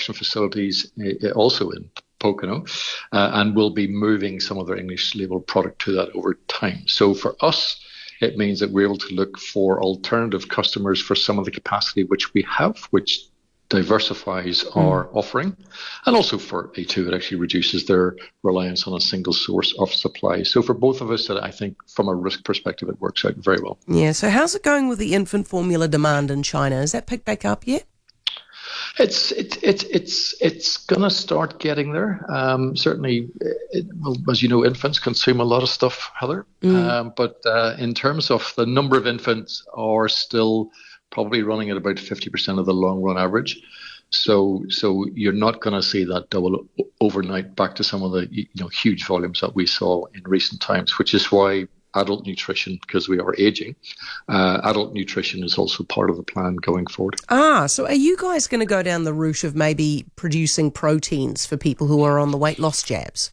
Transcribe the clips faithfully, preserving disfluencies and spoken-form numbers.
production facilities uh, also in Pokeno, uh, and will be moving some of their English label product to that over time. So for us, it means that we're able to look for alternative customers for some of the capacity which we have, which diversifies mm. our offering, and also for A two, it actually reduces their reliance on a single source of supply. So for both of us, I think from a risk perspective, it works out very well. Yeah, so how's it going with the infant formula demand in China? Has that picked back up yet? It's it, it, it's it's going to start getting there. Um, certainly, it, well, as you know, infants consume a lot of stuff, Heather. Mm. Um, but uh, in terms of the number of infants are still probably running at about fifty percent of the long-run average. So so you're not going to see that double overnight back to some of the you know huge volumes that we saw in recent times, which is why adult nutrition, because we are aging, uh, adult nutrition is also part of the plan going forward. Ah, so are you guys going to go down the route of maybe producing proteins for people who are on the weight loss jabs?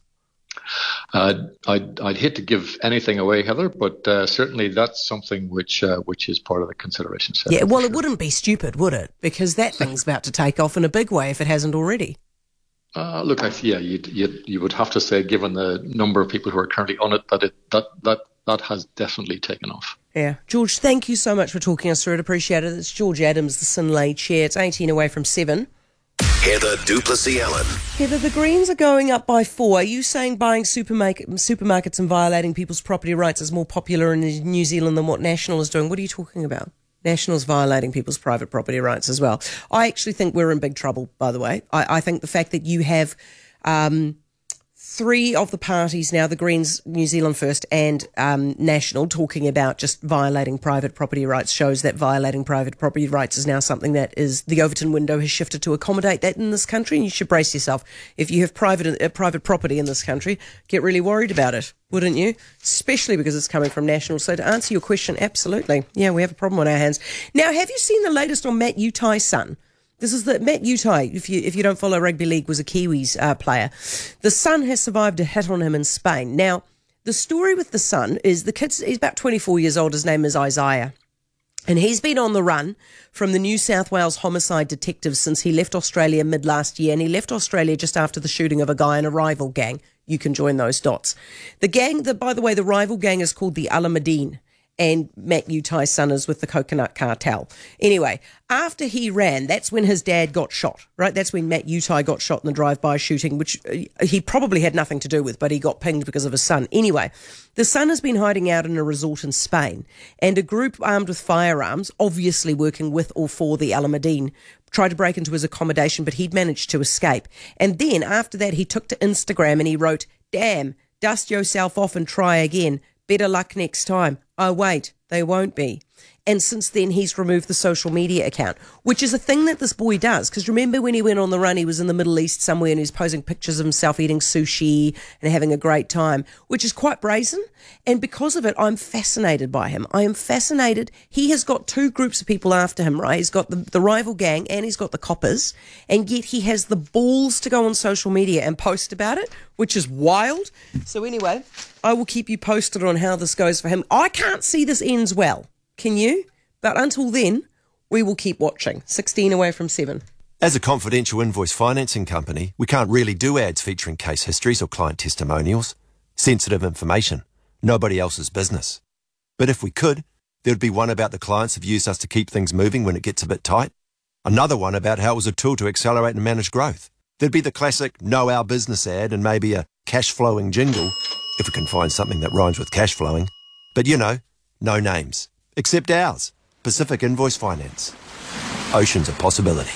Uh, I'd, I'd hate to give anything away, Heather, but uh, certainly that's something which uh, which is part of the consideration set. Yeah, well, sure. It wouldn't be stupid, would it? Because that thing's about to take off in a big way if it hasn't already. Uh, look, I, yeah, you'd, you'd, you would have to say, given the number of people who are currently on it, that it that that that has definitely taken off. Yeah. George, thank you so much for talking us through it. Appreciate it. It's George Adams, the Synlait chair. It's eighteen away from seven. Heather du Plessis-Allen. Heather, the Greens are going up by four. Are you saying buying supermarket, supermarkets and violating people's property rights is more popular in New Zealand than what National is doing? What are you talking about? National's violating people's private property rights as well. I actually think we're in big trouble, by the way. I, I think the fact that you have um, three of the parties now, the Greens, New Zealand First and um, National, talking about just violating private property rights shows that violating private property rights is now something that is the Overton window has shifted to accommodate that in this country. And you should brace yourself. If you have private uh, private property in this country, get really worried about it, wouldn't you? Especially because it's coming from National. So to answer your question, absolutely. Yeah, we have a problem on our hands. Now, have you seen the latest on Matt Utai's son? This is the Matt Utai, if you if you don't follow rugby league, was a Kiwis uh, player. The son has survived a hit on him in Spain. Now, the story with the son is the kid's he's about twenty-four years old. His name is Isaiah. And he's been on the run from the New South Wales homicide detectives since he left Australia mid last year. And he left Australia just after the shooting of a guy in a rival gang. You can join those dots. The gang, that, by the way, the rival gang is called the Alameddine. And Matt Utai's son is with the Coconut Cartel. Anyway, after he ran, that's when his dad got shot, right? That's when Matt Utai got shot in the drive-by shooting, which he probably had nothing to do with, but he got pinged because of his son. Anyway, the son has been hiding out in a resort in Spain, and a group armed with firearms, obviously working with or for the Alameddine, tried to break into his accommodation, but he'd managed to escape. And then after that, he took to Instagram and he wrote, "Damn, dust yourself off and try again. Better luck next time. Oh, wait, they won't be." And since then, he's removed the social media account, which is a thing that this boy does. Because remember when he went on the run, he was in the Middle East somewhere and he was posing pictures of himself eating sushi and having a great time, which is quite brazen. And because of it, I'm fascinated by him. I am fascinated. He has got two groups of people after him, right? He's got the, the rival gang and he's got the coppers. And yet he has the balls to go on social media and post about it, which is wild. So anyway, I will keep you posted on how this goes for him. I can't see this ends well. Can you? But until then, we will keep watching. sixteen away from seven. As a confidential invoice financing company, we can't really do ads featuring case histories or client testimonials. Sensitive information. Nobody else's business. But if we could, there'd be one about the clients have used us to keep things moving when it gets a bit tight. Another one about how it was a tool to accelerate and manage growth. There'd be the classic know our business ad and maybe a cash flowing jingle, if we can find something that rhymes with cash flowing. But you know, no names. Except ours, Pacific Invoice Finance. Oceans of possibility.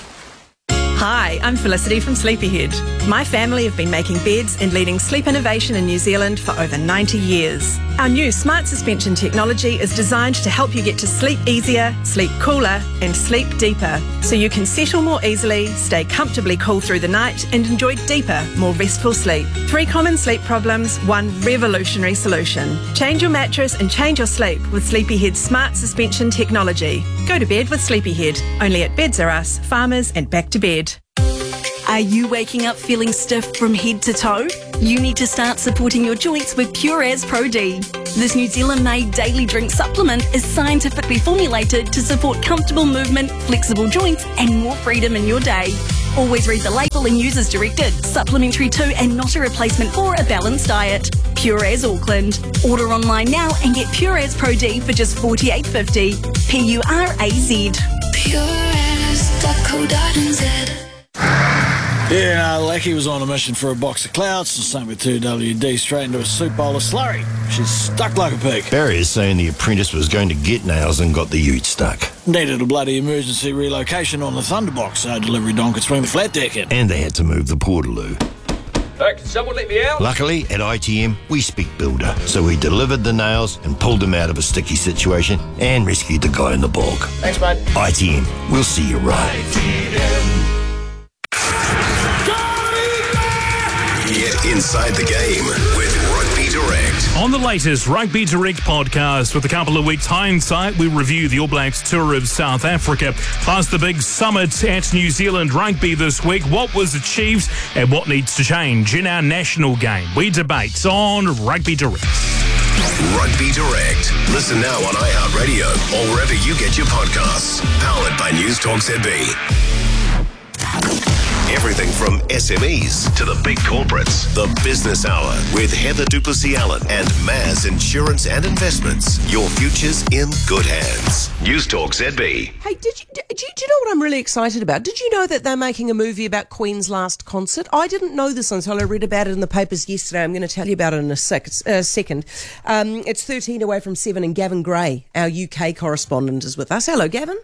Hi, I'm Felicity from Sleepyhead. My family have been making beds and leading sleep innovation in New Zealand for over ninety years. Our new smart suspension technology is designed to help you get to sleep easier, sleep cooler, and sleep deeper, so you can settle more easily, stay comfortably cool through the night, and enjoy deeper, more restful sleep. Three common sleep problems, one revolutionary solution. Change your mattress and change your sleep with Sleepyhead's smart suspension technology. Go to bed with Sleepyhead, only at Beds R Us, Farmers, and Back to Bed. Are you waking up feeling stiff from head to toe? You need to start supporting your joints with Pureas Pro D. This New Zealand-made daily drink supplement is scientifically formulated to support comfortable movement, flexible joints, and more freedom in your day. Always read the label and use as directed. Supplementary to and not a replacement for a balanced diet. Pure As Auckland. Order online now and get Pure As Pro D for just forty-eight fifty. P U R A Z. pure as dot co dot n z. Yeah, no, Lackey was on a mission for a box of clouds, and same with two W D, straight into a soup bowl of slurry. She's stuck like a pig. Barry is saying the apprentice was going to get nails and got the ute stuck. Needed a bloody emergency relocation on the Thunderbox so delivery don could swing the flat deck in. And they had to move the portaloo. Uh, can someone let me out? Luckily, at I T M, we speak builder, so we delivered the nails and pulled him out of a sticky situation and rescued the guy in the bog. Thanks, mate. I T M, we'll see you right. Get inside the game with Rugby Direct. On the latest Rugby Direct podcast, with a couple of weeks' hindsight, we review the All Blacks tour of South Africa, plus the big summit at New Zealand Rugby this week, what was achieved and what needs to change in our national game. We debate on Rugby Direct. Rugby Direct. Listen now on iHeartRadio or wherever you get your podcasts. Powered by News Talk Z B. Everything from S M Es to the big corporates. The Business Hour with Heather Duplessis-Allen and Maz Insurance and Investments. Your future's in good hands. News Talk Z B. Hey, did you, do, do you know what I'm really excited about? Did you know that they're making a movie about Queen's last concert? I didn't know this until I read about it in the papers yesterday. I'm going to tell you about it in a sec, uh, second. Um, it's thirteen away from seven, and Gavin Gray, our U K correspondent, is with us. Hello, Gavin.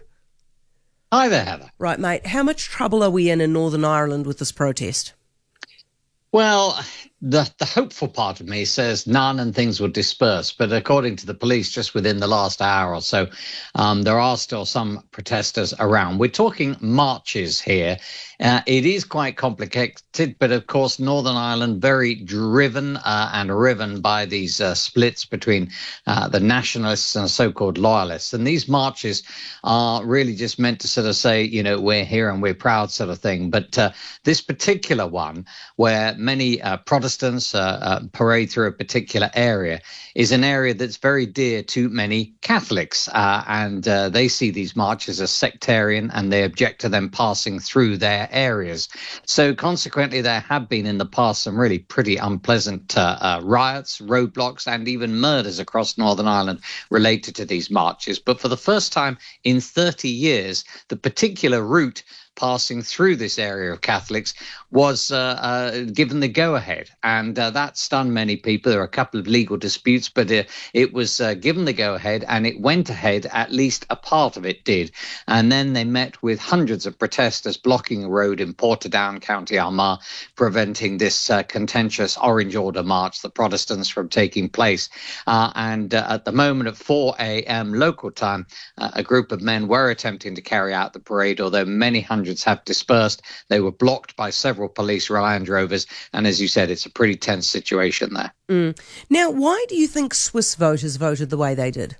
Hi there, Heather. Right, mate. How much trouble are we in in Northern Ireland with this protest? Well, the, the hopeful part of me says none and things will disperse. But according to the police, just within the last hour or so, um, there are still some protesters around. We're talking marches here. Uh, it is quite complicated, but of course, Northern Ireland very driven uh, and riven by these uh, splits between uh, the nationalists and so-called loyalists. And these marches are really just meant to sort of say, you know, we're here and we're proud sort of thing. But uh, this particular one, where many uh, Protestants uh, uh, parade through a particular area, is an area that's very dear to many Catholics. Uh, and uh, they see these marches as sectarian, and they object to them passing through their areas. So consequently, there have been in the past some really pretty unpleasant uh, uh, riots, roadblocks, and even murders across Northern Ireland related to these marches. But for the first time in thirty years, the particular route passing through this area of Catholics was uh, uh, given the go-ahead. And uh, that stunned many people. There were a couple of legal disputes, but uh, it was uh, given the go-ahead, and it went ahead, at least a part of it did. And then they met with hundreds of protesters blocking a road in Portadown, County Armagh, preventing this uh, contentious Orange Order march, the Protestants, from taking place. Uh, and uh, at the moment at four a.m. local time, uh, a group of men were attempting to carry out the parade, although many hundreds have dispersed. They were blocked by several police Land Rovers, and as you said, it's a pretty tense situation there. Mm. Now, why do you think Swiss voters voted the way they did?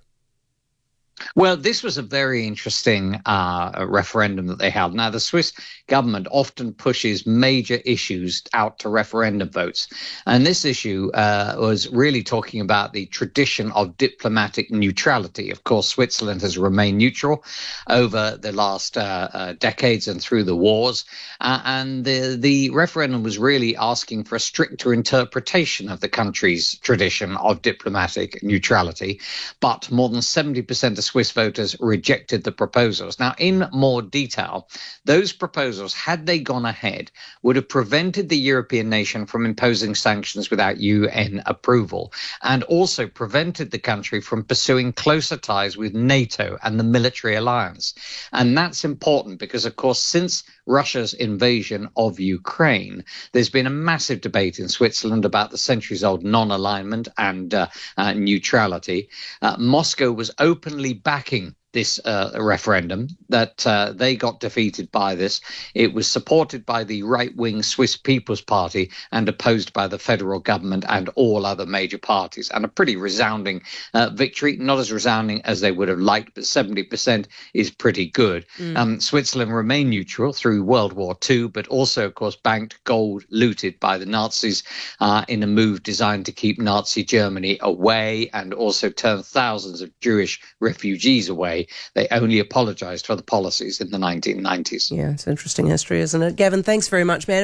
Well, this was a very interesting uh, referendum that they held. Now, the Swiss government often pushes major issues out to referendum votes. And this issue uh, was really talking about the tradition of diplomatic neutrality. Of course, Switzerland has remained neutral over the last uh, uh, decades and through the wars. Uh, and the, the referendum was really asking for a stricter interpretation of the country's tradition of diplomatic neutrality. But more than seventy percent of Swiss voters rejected the proposals. Now, in more detail, those proposals, had they gone ahead, would have prevented the European nation from imposing sanctions without U N approval, and also prevented the country from pursuing closer ties with NATO and the military alliance. And that's important because, of course, since Russia's invasion of Ukraine, there's been a massive debate in Switzerland about the centuries-old non-alignment and uh, uh, neutrality. Uh, Moscow was openly backing this uh, referendum, that uh, they got defeated by this. It was supported by the right-wing Swiss People's Party and opposed by the federal government and all other major parties. And a pretty resounding uh, victory, not as resounding as they would have liked, but seventy percent is pretty good. Mm. Um, Switzerland remained neutral through World War Two, but also, of course, banked gold looted by the Nazis uh, in a move designed to keep Nazi Germany away, and also turn thousands of Jewish refugees away they, they only apologised for the policies in the nineteen nineties. Yeah, it's interesting history, isn't it? Gavin, thanks very much, man.